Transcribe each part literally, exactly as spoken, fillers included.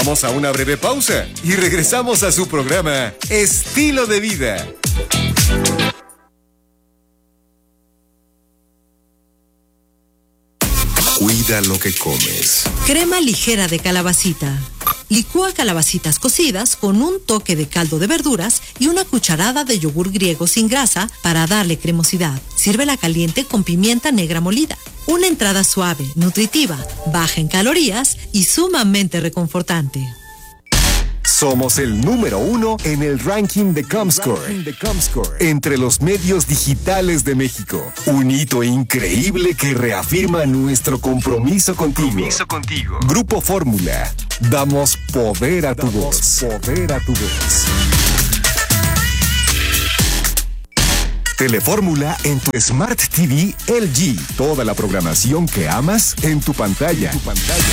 Vamos a una breve pausa y regresamos a su programa Estilo de Vida. Cuida lo que comes. Crema ligera de calabacita. Licúa calabacitas cocidas con un toque de caldo de verduras y una cucharada de yogur griego sin grasa para darle cremosidad. Sírvela caliente con pimienta negra molida. Una entrada suave, nutritiva, baja en calorías y sumamente reconfortante. Somos el número uno en el ranking de Comscore, entre los medios digitales de México. Un hito increíble que reafirma nuestro compromiso contigo. Compromiso contigo. Grupo Fórmula. Damos poder a tu voz. Poder a tu voz. Telefórmula en tu Smart T V L G. Toda la programación que amas en tu pantalla. En tu pantalla.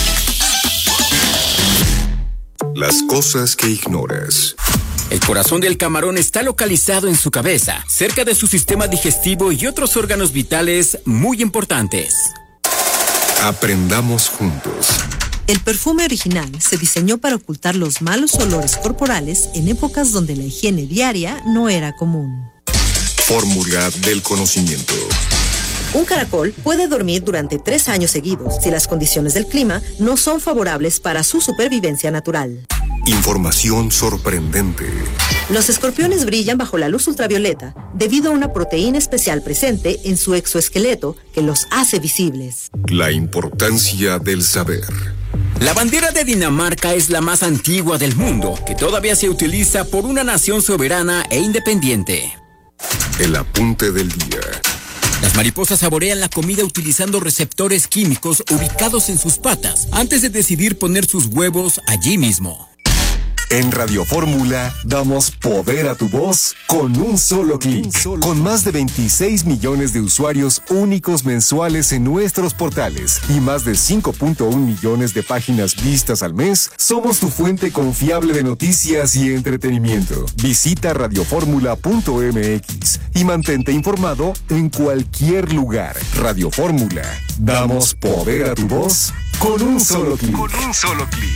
Las cosas que ignoras. El corazón del camarón está localizado en su cabeza, cerca de su sistema digestivo y otros órganos vitales muy importantes. Aprendamos juntos. El perfume original se diseñó para ocultar los malos olores corporales en épocas donde la higiene diaria no era común. Fórmula del conocimiento. Un caracol puede dormir durante tres años seguidos si las condiciones del clima no son favorables para su supervivencia natural. Información sorprendente. Los escorpiones brillan bajo la luz ultravioleta debido a una proteína especial presente en su exoesqueleto que los hace visibles. La importancia del saber. La bandera de Dinamarca es la más antigua del mundo, que todavía se utiliza por una nación soberana e independiente. El apunte del día. Las mariposas saborean la comida utilizando receptores químicos ubicados en sus patas antes de decidir poner sus huevos allí mismo. En Radio Fórmula damos poder a tu voz con un solo clic. Con más de veintiséis millones de usuarios únicos mensuales en nuestros portales y más de cinco punto uno millones de páginas vistas al mes, somos tu fuente confiable de noticias y entretenimiento. Visita radioformula punto m x y mantente informado en cualquier lugar. Radio Fórmula. Damos poder a tu voz con un solo clic. Con un solo clic.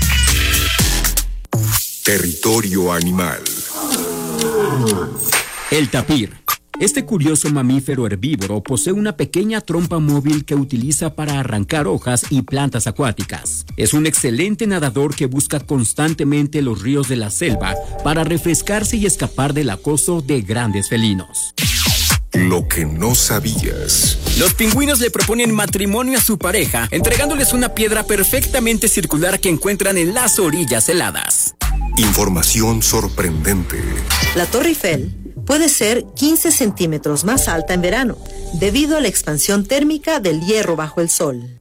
Territorio animal. El tapir. Este curioso mamífero herbívoro posee una pequeña trompa móvil que utiliza para arrancar hojas y plantas acuáticas. Es un excelente nadador que busca constantemente los ríos de la selva para refrescarse y escapar del acoso de grandes felinos. Lo que no sabías. Los pingüinos le proponen matrimonio a su pareja, entregándoles una piedra perfectamente circular que encuentran en las orillas heladas. Información sorprendente. La Torre Eiffel puede ser quince centímetros más alta en verano, debido a la expansión térmica del hierro bajo el sol.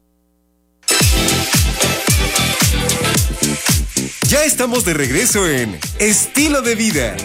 Ya estamos de regreso en Estilo de Vida.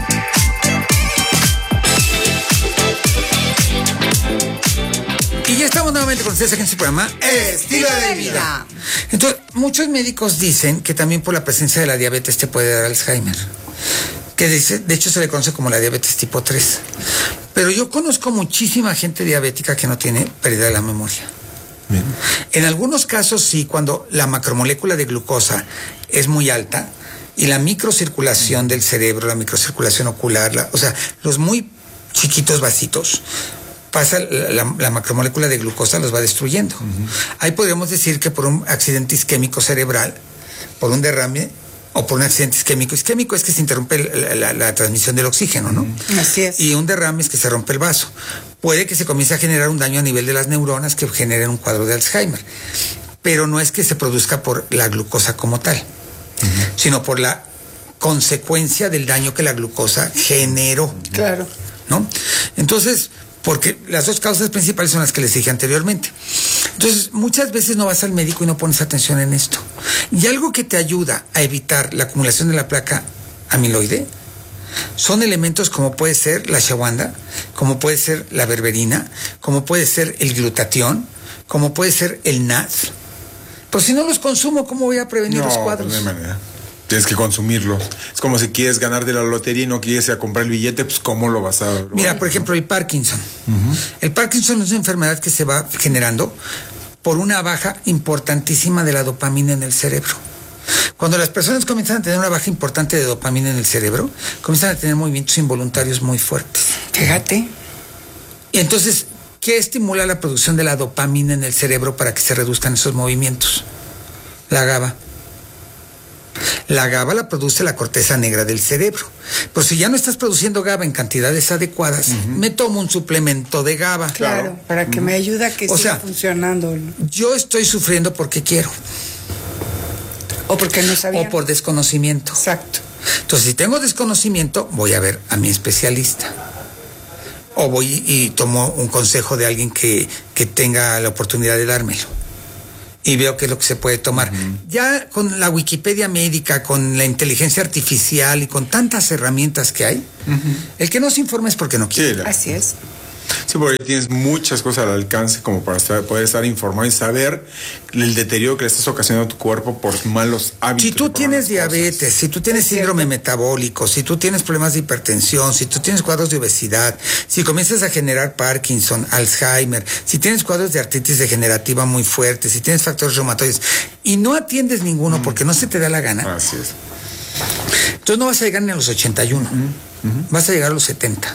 Y ya estamos nuevamente con ustedes aquí en su programa Estilo de Vida. Entonces, muchos médicos dicen que también por la presencia de la diabetes te puede dar Alzheimer. Que de, de hecho se le conoce como la diabetes tipo tres. Pero yo conozco muchísima gente diabética que no tiene pérdida de la memoria. Bien. En algunos casos sí, cuando la macromolécula de glucosa es muy alta y la microcirculación del cerebro, la microcirculación ocular, la, o sea, los muy chiquitos vasitos, pasa la, la, la macromolécula de glucosa los va destruyendo. Uh-huh. Ahí podríamos decir que por un accidente isquémico cerebral, por un derrame o por un accidente isquémico. Isquémico es que se interrumpe la, la, la transmisión del oxígeno, ¿no? Así es. Y un derrame es que se rompe el vaso. Puede que se comience a generar un daño a nivel de las neuronas que generen un cuadro de Alzheimer. Pero no es que se produzca por la glucosa como tal, uh-huh, sino por la consecuencia del daño que la glucosa generó. Claro. ¿No? Entonces, porque las dos causas principales son las que les dije anteriormente. Entonces, muchas veces no vas al médico y no pones atención en esto. Y algo que te ayuda a evitar la acumulación de la placa amiloide son elementos como puede ser la ashwagandha, como puede ser la berberina, como puede ser el glutatión, como puede ser el N A D. Pues si no los consumo, ¿cómo voy a prevenir no, los cuadros? No hay manera. Tienes que consumirlos. Es como si quieres ganar de la lotería y no quieres ir a comprar el billete, pues ¿cómo lo vas a...? Mira, por ejemplo, el Parkinson. Uh-huh. El Parkinson es una enfermedad que se va generando por una baja importantísima de la dopamina en el cerebro. Cuando las personas comienzan a tener una baja importante de dopamina en el cerebro, comienzan a tener movimientos involuntarios muy fuertes. Fíjate. Y entonces, ¿qué estimula la producción de la dopamina en el cerebro para que se reduzcan esos movimientos? La GABA. La GABA la produce la corteza negra del cerebro. Pero si ya no estás produciendo GABA en cantidades adecuadas, uh-huh. me tomo un suplemento de GABA. Claro, claro. para que uh-huh. me ayude a que o siga sea, funcionando. Yo estoy sufriendo porque quiero. O porque no sabía. O por desconocimiento. Exacto. Entonces, si tengo desconocimiento, voy a ver a mi especialista. O voy y tomo un consejo de alguien que, que tenga la oportunidad de dármelo. Y veo qué es lo que se puede tomar. Uh-huh. Ya con la Wikipedia médica, con la inteligencia artificial y con tantas herramientas que hay, uh-huh. el que no se informa es porque no quiere. Sí, la... Así es. Sí, porque tienes muchas cosas al alcance como para estar, poder estar informado y saber el deterioro que le estás ocasionando a tu cuerpo por malos hábitos. Si tú tienes diabetes, cosas. si tú tienes síndrome metabólico, si tú tienes problemas de hipertensión, si tú tienes cuadros de obesidad, si comienzas a generar Parkinson, Alzheimer, si tienes cuadros de artritis degenerativa muy fuertes, si tienes factores reumatoides y no atiendes ninguno mm. porque no se te da la gana, así es. Entonces no vas a llegar ni a los ochenta y uno, mm. uh-huh. vas a llegar a los setenta.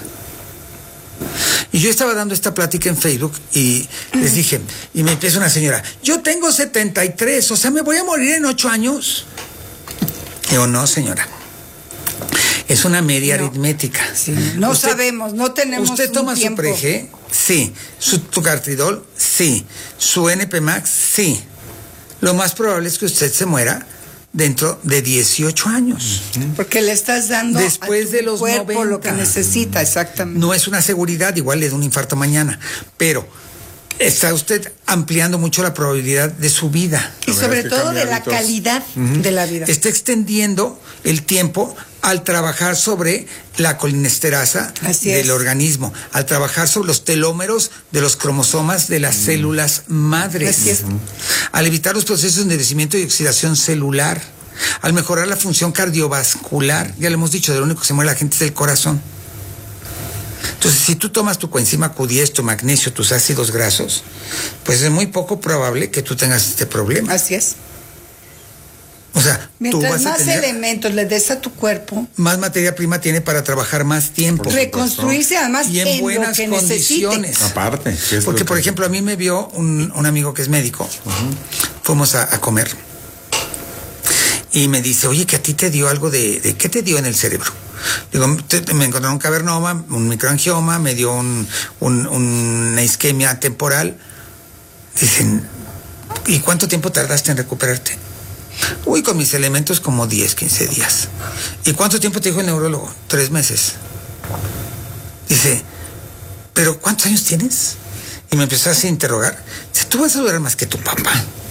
Y yo estaba dando esta plática en Facebook y les dije, y me empieza una señora, yo tengo setenta y tres, o sea, ¿me voy a morir en ocho años? Digo, no, señora. Es una media no. aritmética. Sí. No usted, sabemos, no tenemos ¿Usted toma un tiempo. su Preg? Sí. ¿Su Tucartridol? Sí. ¿Su N P Max? Sí. Lo más probable es que usted se muera dentro de dieciocho años. Porque le estás dando después a tu de los cuerpo noventa. Lo que necesita, exactamente. No es una seguridad, igual le da un infarto mañana, pero está usted ampliando mucho la probabilidad de su vida. Y sobre todo de la calidad uh-huh. de la vida. Está extendiendo el tiempo al trabajar sobre la colinesterasa del organismo, al trabajar sobre los telómeros de los cromosomas de las uh-huh. células madres, Así es. Uh-huh. al evitar los procesos de envejecimiento y oxidación celular, al mejorar la función cardiovascular. Ya le hemos dicho, de lo único que se muere la gente es el corazón. Entonces, si tú tomas tu coenzima Q diez, tu magnesio, tus ácidos grasos, pues es muy poco probable que tú tengas este problema. Así es. O sea, mientras tú vas más a tener elementos le des a tu cuerpo, más materia prima tiene para trabajar más tiempo. Reconstruirse además y en, en buenas lo que condiciones. Necesite. Aparte. Porque, por ejemplo, a mí me vio un, un amigo que es médico. Uh-huh. Fuimos a, a comer. Y me dice, oye, que a ti te dio algo de, de ¿qué te dio en el cerebro? Digo, te, me encontró un cavernoma, un microangioma, me dio un, un, una isquemia temporal. Dicen, ¿y cuánto tiempo tardaste en recuperarte? Uy, con mis elementos como diez, quince días. ¿Y cuánto tiempo te dijo el neurólogo? Tres meses. Dice, ¿pero cuántos años tienes? Y me empezó a interrogar. Dice, tú vas a durar más que tu papá.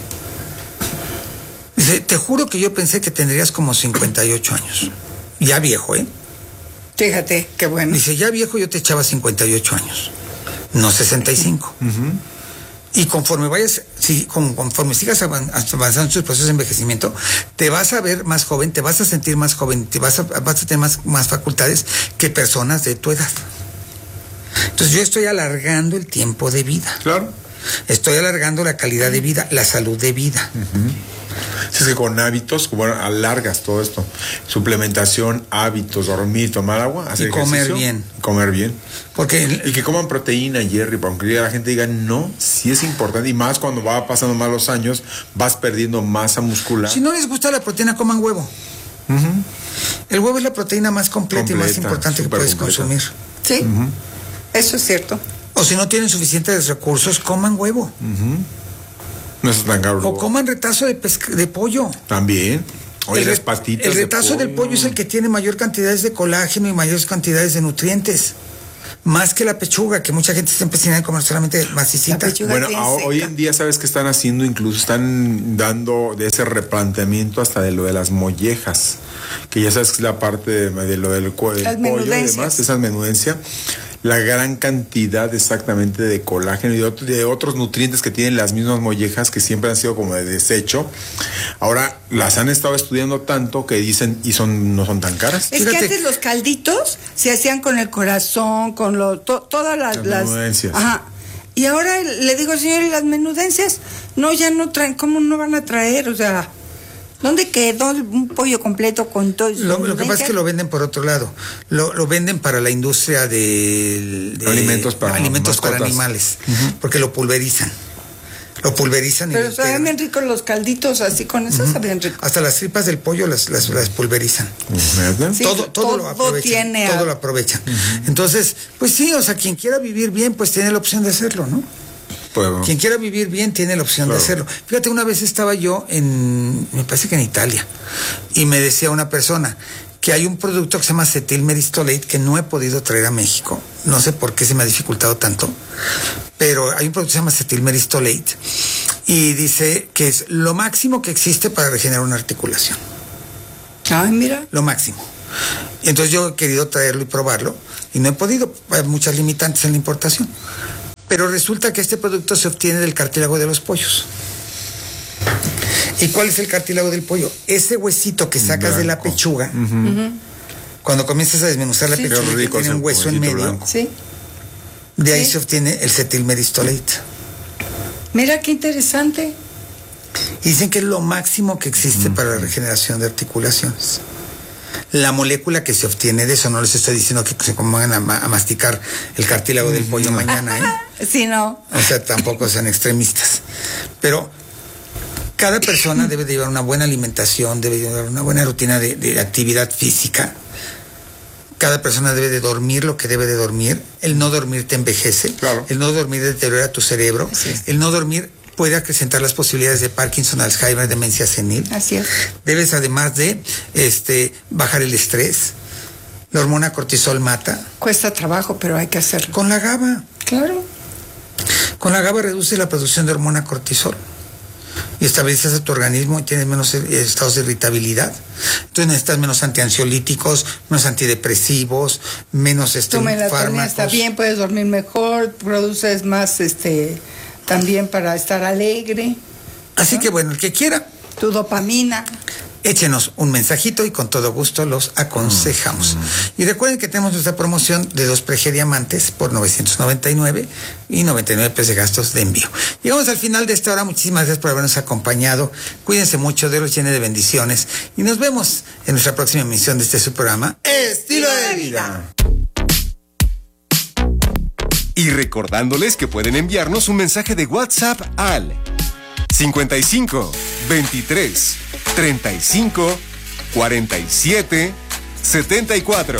Dice, te juro que yo pensé que tendrías como cincuenta y ocho años. Ya viejo, ¿eh? Fíjate, qué bueno. Dice, ya viejo yo te echaba cincuenta y ocho años, no sesenta y cinco. Uh-huh. Y conforme vayas, si, con, conforme sigas avanzando en tus procesos de envejecimiento, te vas a ver más joven, te vas a sentir más joven, te vas a, vas a tener más, más facultades que personas de tu edad. Entonces yo estoy alargando el tiempo de vida. Claro. Estoy alargando la calidad de vida, la salud de vida. Uh-huh. Es que con hábitos, bueno, alargas todo esto. Suplementación, hábitos, dormir, tomar agua, hacer y comer ejercicio, bien. Comer bien. Porque el, y que coman proteína, Jerry, aunque la gente diga no, sí es importante. Y más cuando va pasando más los años, vas perdiendo masa muscular. Si no les gusta la proteína, coman huevo. Uh-huh. El huevo es la proteína más completa, completa y más importante que puedes completa. consumir. Sí, uh-huh. Eso es cierto. O si no tienen suficientes recursos, coman huevo. Uh-huh. No es tan caro. O coman retazo de, pesca, de pollo. También. Oye, el, las patitas el retazo de pollo. del pollo es el que tiene mayor cantidades de colágeno y mayores cantidades de nutrientes. Más que la pechuga, que mucha gente está empezando a comer solamente macicita. Bueno, a, hoy en día, ¿sabes qué están haciendo? Incluso están dando de ese replanteamiento hasta de lo de las mollejas. Que ya sabes que es la parte de, de lo del, del pollo y demás, esa menudencia. La gran cantidad exactamente de colágeno y de, otro, de otros nutrientes que tienen las mismas mollejas, que siempre han sido como de desecho. Ahora las han estado estudiando tanto que dicen y son no son tan caras. Es Fíjate. que antes los calditos se hacían con el corazón, con lo, to, todas las, las, las menudencias. Ajá. Y ahora le digo, señor, ¿y las menudencias? No, ya no traen, ¿cómo no van a traer? O sea, ¿Dónde quedó un pollo completo con todo? Lo, lo que pasa es que lo venden por otro lado. Lo, lo venden para la industria de, de alimentos para, alimentos para animales, uh-huh. porque lo pulverizan. Lo pulverizan. Pero y saben bien ricos los calditos, así con eso uh-huh. saben ricos. Hasta las tripas del pollo las, las, las pulverizan. Uh-huh. Sí, todo, todo, todo lo aprovechan. Tiene todo a... lo aprovechan. Uh-huh. Entonces, pues sí, o sea, quien quiera vivir bien, pues tiene la opción de hacerlo, ¿no? Puedo. Quien quiera vivir bien tiene la opción claro. de hacerlo. Fíjate, una vez estaba yo en, me parece que en Italia, y me decía una persona que hay un producto que se llama acetilmeristolate que no he podido traer a México. No sé por qué se me ha dificultado tanto, pero hay un producto que se llama acetilmeristolate y dice que es lo máximo que existe para regenerar una articulación. Ay, mira. Lo máximo. Y entonces yo he querido traerlo y probarlo y no he podido. Hay muchas limitantes en la importación. Pero resulta que este producto se obtiene del cartílago de los pollos. ¿Y cuál es el cartílago del pollo? Ese huesito que sacas blanco de la pechuga, uh-huh. Uh-huh. cuando comienzas a desmenuzar la sí. pechuga, que tiene un hueso en medio, sí. de ahí sí. se obtiene el acetilmeristolate. Mira qué interesante. Y dicen que es lo máximo que existe uh-huh. para la regeneración de articulaciones. La molécula que se obtiene de eso, no les estoy diciendo que se pongan a, ma- a masticar el cartílago del pollo mañana, ¿eh? Sí, no. O sea, tampoco sean extremistas. Pero cada persona debe de llevar una buena alimentación, debe llevar una buena rutina de, de actividad física. Cada persona debe de dormir lo que debe de dormir. El no dormir te envejece. Claro. El no dormir deteriora tu cerebro. Sí. El no dormir puede acrecentar las posibilidades de Parkinson, Alzheimer, demencia senil. Así es. Debes además de este bajar el estrés. La hormona cortisol mata. Cuesta trabajo, pero hay que hacerlo. Con la GABA. Claro. Con la GABA reduce la producción de hormona cortisol y estabilizas a tu organismo y tienes menos estados de irritabilidad. Entonces necesitas menos antiansiolíticos, menos antidepresivos, menos este, tu melatonina fármacos. Está bien, puedes dormir mejor, produces más este también para estar alegre. Así ¿no? que bueno, el que quiera. Tu dopamina. Échenos un mensajito y con todo gusto los aconsejamos. Mm. Y recuerden que tenemos nuestra promoción de dos Pregediamantes por novecientos noventa y nueve y noventa y nueve pesos de gastos de envío. Llegamos al final de esta hora. Muchísimas gracias por habernos acompañado. Cuídense mucho, Dios los llene de bendiciones. Y nos vemos en nuestra próxima emisión de este su programa, Estilo de Vida. Y recordándoles que pueden enviarnos un mensaje de WhatsApp al cincuenta y cinco, veintitrés, treinta y cinco, cuarenta y siete, setenta y cuatro.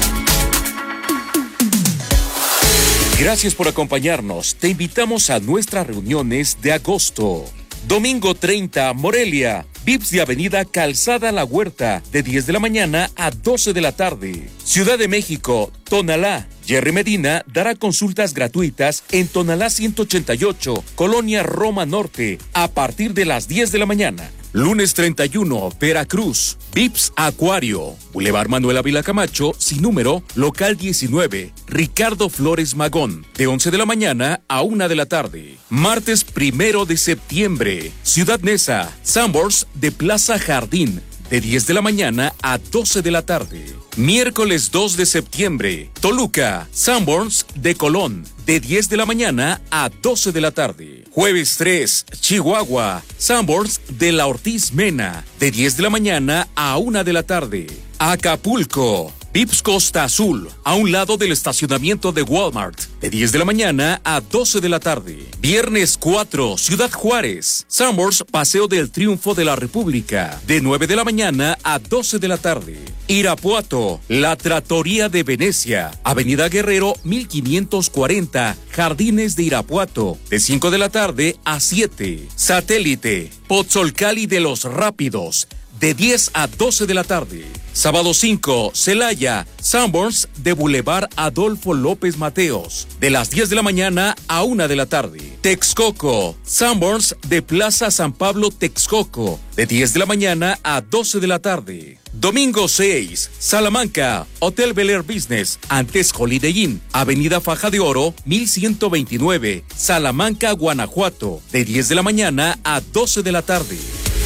Gracias por acompañarnos. Te invitamos a nuestras reuniones de agosto. Domingo treinta, Morelia. V I P S de Avenida Calzada La Huerta, de diez de la mañana a doce de la tarde. Ciudad de México, Tonalá. Jerry Medina dará consultas gratuitas en Tonalá ciento ochenta y ocho, Colonia Roma Norte, a partir de las diez de la mañana. Lunes treinta y uno, Veracruz. V I P S Acuario. Boulevard Manuel Ávila Camacho, sin número, local diecinueve. Ricardo Flores Magón, de once de la mañana a una de la tarde. Martes primero de septiembre. Ciudad Neza. Sanborns de Plaza Jardín, de diez de la mañana a doce de la tarde. Miércoles dos de septiembre, Toluca, Sanborns de Colón, de diez de la mañana a doce de la tarde. Jueves tres, Chihuahua, Sanborns de la Ortiz Mena, de diez de la mañana a una de la tarde. Acapulco, V I P S Costa Azul, a un lado del estacionamiento de Walmart, de diez de la mañana a doce de la tarde. Viernes cuatro, Ciudad Juárez, Sanborns Paseo del Triunfo de la República, de nueve de la mañana a doce de la tarde. Irapuato, La Trattoria de Venecia, Avenida Guerrero mil quinientos cuarenta, Jardines de Irapuato, de cinco de la tarde a siete. Satélite, Pozzolcali de los Rápidos, de diez a doce de la tarde. Sábado cinco, Celaya, Sanborns de Boulevard Adolfo López Mateos, de las diez de la mañana a una de la tarde. Texcoco, Sanborns de Plaza San Pablo Texcoco, de diez de la mañana a doce de la tarde. Domingo seis, Salamanca, Hotel Bel Air Business, antes Holiday Inn, Avenida Faja de Oro, mil ciento veintinueve, Salamanca, Guanajuato, de diez de la mañana a doce de la tarde.